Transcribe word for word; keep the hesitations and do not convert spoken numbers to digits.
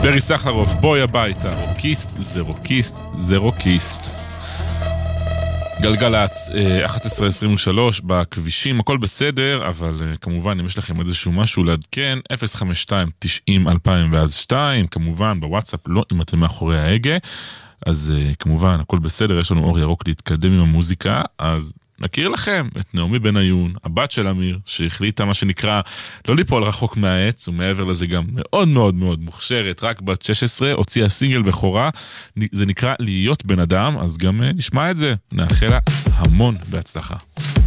ברי סחרוף, בואי הביתה, רוקיסט זה רוקיסט זה רוקיסט. גלגלץ, אחת עשרה עשרים ושלוש, בכבישים, הכל בסדר, אבל כמובן אם יש לכם איזשהו משהו לעדכן, אפס חמש שתיים תשעים אלפיים ואז שתיים, כמובן בוואטסאפ, לא אם אתם מאחורי ההגה, אז כמובן הכל בסדר, יש לנו אור ירוק להתקדם עם המוזיקה, אז נכיר לכם את נעמי בניון, הבת של אמיר, שהחליטה מה שנקרא לא ליפול רחוק מהעץ, ומעבר לזה גם מאוד מאוד מאוד מוכשרת, רק בת שש עשרה, הוציאה סינגל בכורה, זה נקרא להיות בן אדם, אז גם נשמע את זה, נאחל לה המון בהצלחה.